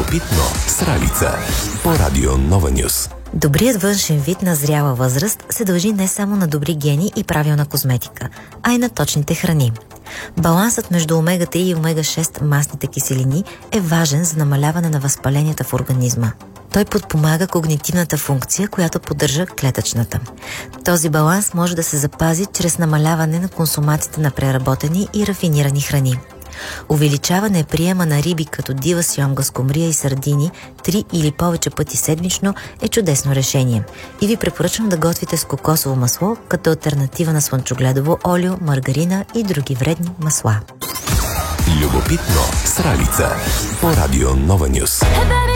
Любопитно с Ралица по Радио Нова Нюс. Добрият външен вид на зряла възраст се дължи не само на добри гени и правилна козметика, а и на точните храни. Балансът между омега-3 и омега-6 масните киселини е важен за намаляване на възпаленията в организма. Той подпомага когнитивната функция, която поддържа клетъчната. Този баланс може да се запази чрез намаляване на консумацията на преработени и рафинирани храни. Увеличаване приема на риби като дива сьомга, скумрия и сардини 3 или повече пъти седмично е чудесно решение. И ви препоръчвам да готвите с кокосово масло като алтернатива на слънчогледово олио, маргарина и други вредни масла. Любопитно с Ралица по Радио Нова Нюс.